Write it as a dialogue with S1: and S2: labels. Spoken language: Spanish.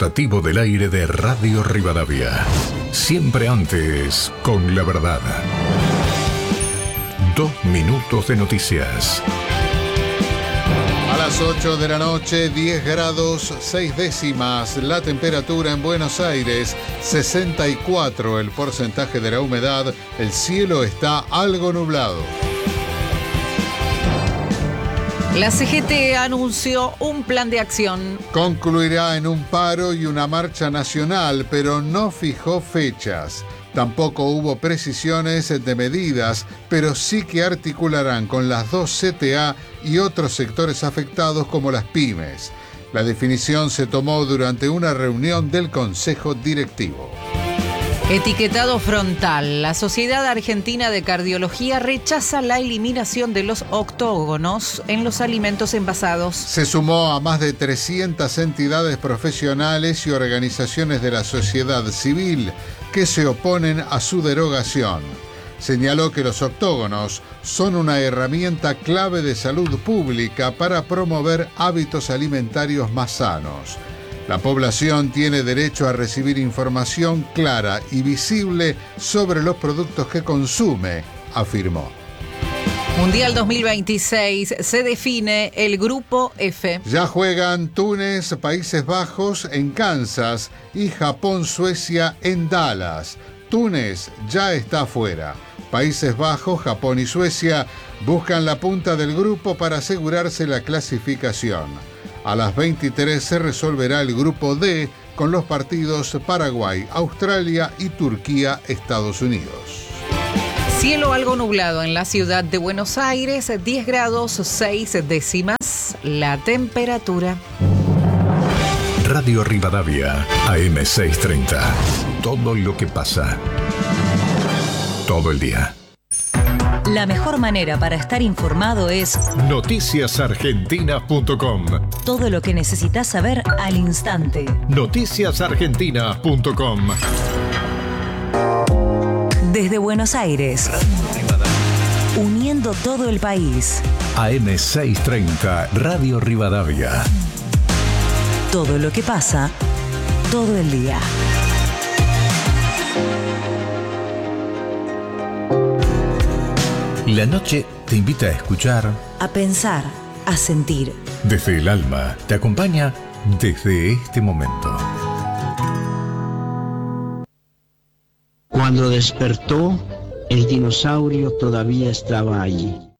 S1: rotativo del aire de Radio Rivadavia. Siempre antes, con la verdad. 2 minutos de noticias.
S2: A las 8 de la noche, 10 grados 6 décimas. La temperatura en Buenos Aires, 64 el porcentaje de la humedad. El cielo está algo nublado.
S3: La CGT anunció un plan de acción.
S2: Concluirá en un paro y una marcha nacional, pero no fijó fechas. Tampoco hubo precisiones de medidas, pero sí que articularán con las 2 CTA y otros sectores afectados como las pymes. La definición se tomó durante una reunión del Consejo Directivo.
S3: Etiquetado frontal. La Sociedad Argentina de Cardiología rechaza la eliminación de los octógonos en los alimentos envasados.
S2: Se sumó a más de 300 entidades profesionales y organizaciones de la sociedad civil que se oponen a su derogación. Señaló que los octógonos son una herramienta clave de salud pública para promover hábitos alimentarios más sanos. La población tiene derecho a recibir información clara y visible sobre los productos que consume, afirmó.
S3: Mundial 2026 se define el Grupo F.
S2: Ya juegan Túnez, Países Bajos en Kansas y Japón-Suecia en Dallas. Túnez ya está fuera. Países Bajos, Japón y Suecia buscan la punta del grupo para asegurarse la clasificación. A las 23 se resolverá el grupo D con los partidos Paraguay, Australia y Turquía, Estados Unidos.
S3: Cielo algo nublado en la ciudad de Buenos Aires, 10 grados 6 décimas la temperatura.
S1: Radio Rivadavia, AM 630. Todo lo que pasa. Todo el día.
S4: La mejor manera para estar informado es
S1: noticiasargentina.com.
S4: Todo lo que necesitas saber al instante.
S1: Noticiasargentina.com.
S4: Desde Buenos Aires, uniendo todo el país.
S1: AM 630, Radio Rivadavia.
S4: Todo lo que pasa, todo el día.
S1: La noche te invita a escuchar,
S4: A pensar, a sentir.
S1: desde el alma, te acompaña desde este momento.
S5: Cuando despertó, el dinosaurio todavía estaba allí.